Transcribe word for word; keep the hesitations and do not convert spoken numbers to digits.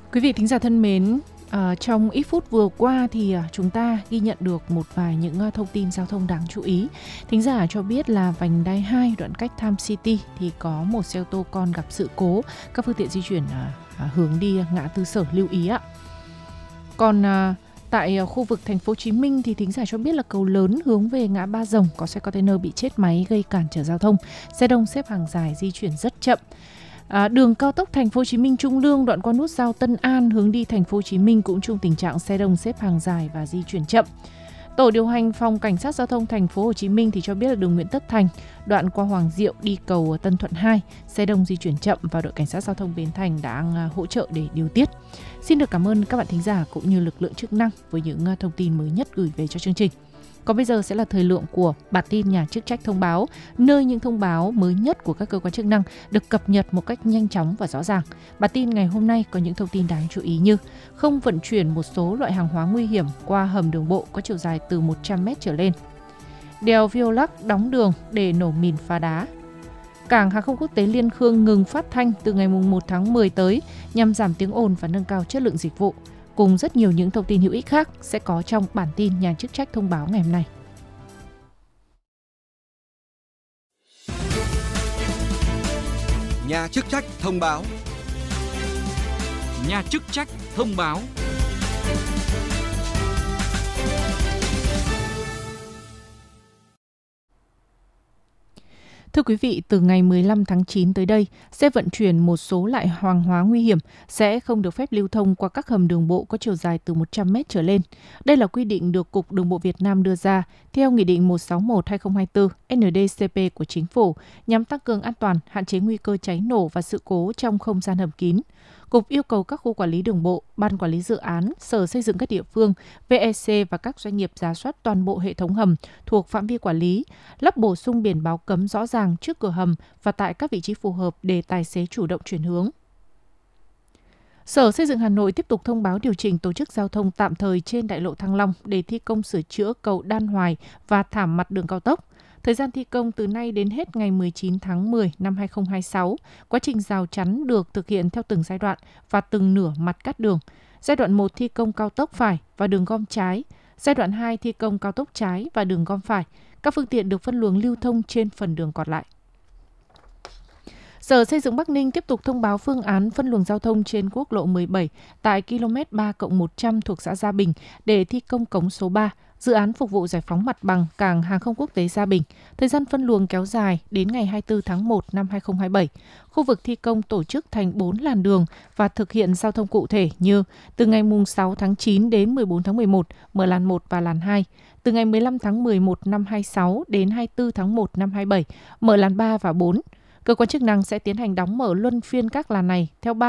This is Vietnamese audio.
Quý vị thính giả thân mến, à, trong ít phút vừa qua thì à, chúng ta ghi nhận được một vài những à, thông tin giao thông đáng chú ý. Thính giả cho biết là vành đai hai đoạn cách Tham City thì có một xe ô tô con gặp sự cố, các phương tiện di chuyển à, à, hướng đi ngã tư Sở lưu ý ạ. Còn à, tại à, khu vực thành phố Hồ Chí Minh thì thính giả cho biết là cầu lớn hướng về ngã Ba Rồng có xe container bị chết máy gây cản trở giao thông, xe đông xếp hàng dài di chuyển rất chậm. À, đường cao tốc thành phố Hồ Chí Minh Trung Lương đoạn qua nút giao Tân An hướng đi thành phố Hồ Chí Minh cũng chung tình trạng xe đông xếp hàng dài và di chuyển chậm. Tổ điều hành phòng cảnh sát giao thông thành phố Hồ Chí Minh thì cho biết là đường Nguyễn Tất Thành đoạn qua Hoàng Diệu đi cầu Tân Thuận hai xe đông di chuyển chậm và đội cảnh sát giao thông Bến Thành đang hỗ trợ để điều tiết. Xin được cảm ơn các bạn thính giả cũng như lực lượng chức năng với những thông tin mới nhất gửi về cho chương trình. Còn bây giờ sẽ là thời lượng của bản tin nhà chức trách thông báo, nơi những thông báo mới nhất của các cơ quan chức năng được cập nhật một cách nhanh chóng và rõ ràng. Bản tin ngày hôm nay có những thông tin đáng chú ý như không vận chuyển một số loại hàng hóa nguy hiểm qua hầm đường bộ có chiều dài từ một trăm mét trở lên. Đèo Violac đóng đường để nổ mìn phá đá. Cảng hàng không quốc tế Liên Khương ngừng phát thanh từ ngày một tháng mười tới nhằm giảm tiếng ồn và nâng cao chất lượng dịch vụ. Cùng rất nhiều những thông tin hữu ích khác sẽ có trong bản tin nhà chức trách thông báo ngày hôm nay. Nhà chức trách thông báo. Nhà chức trách thông báo. Thưa quý vị, từ ngày mười lăm tháng chín tới đây, xe vận chuyển một số loại hàng hóa nguy hiểm sẽ không được phép lưu thông qua các hầm đường bộ có chiều dài từ một trăm mét trở lên. Đây là quy định được Cục Đường bộ Việt Nam đưa ra theo Nghị định một trăm sáu mươi mốt trên hai nghìn không trăm hai mươi tư N D C P của Chính phủ nhằm tăng cường an toàn, hạn chế nguy cơ cháy nổ và sự cố trong không gian hầm kín. Cục yêu cầu các khu quản lý đường bộ, ban quản lý dự án, sở xây dựng các địa phương, vê e xê và các doanh nghiệp rà soát toàn bộ hệ thống hầm thuộc phạm vi quản lý, lắp bổ sung biển báo cấm rõ ràng trước cửa hầm và tại các vị trí phù hợp để tài xế chủ động chuyển hướng. Sở Xây dựng Hà Nội tiếp tục thông báo điều chỉnh tổ chức giao thông tạm thời trên đại lộ Thăng Long để thi công sửa chữa cầu Đan Hoài và thảm mặt đường cao tốc. Thời gian thi công từ nay đến hết ngày mười chín tháng mười năm hai nghìn không trăm hai mươi sáu. Quá trình rào chắn được thực hiện theo từng giai đoạn và từng nửa mặt cắt đường. Giai đoạn một thi công cao tốc phải và đường gom trái. Giai đoạn hai thi công cao tốc trái và đường gom phải. Các phương tiện được phân luồng lưu thông trên phần đường còn lại. Sở Xây dựng Bắc Ninh tiếp tục thông báo phương án phân luồng giao thông trên quốc lộ mười bảy tại km ba cộng một trăm thuộc xã Gia Bình để thi công cống số ba, dự án phục vụ giải phóng mặt bằng cảng hàng không quốc tế Gia Bình. Thời gian phân luồng kéo dài đến ngày hai mươi tư tháng một năm hai nghìn không trăm hai mươi bảy. Khu vực thi công tổ chức thành bốn làn đường và thực hiện giao thông cụ thể như từ ngày sáu tháng chín đến mười bốn tháng mười một, mở làn một và làn hai. Từ ngày mười lăm tháng mười một năm hai nghìn không trăm hai mươi sáu đến hai mươi tư tháng một năm hai nghìn không trăm hai mươi bảy, mở làn ba và bốn. Cơ quan chức năng sẽ tiến hành đóng mở luân phiên các làn này theo ba